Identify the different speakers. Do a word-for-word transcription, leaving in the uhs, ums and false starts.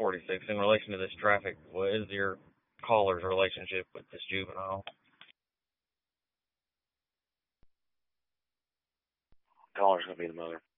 Speaker 1: forty-six. In relation to this traffic, what is your caller's relationship with this juvenile?
Speaker 2: Caller's gonna be the mother.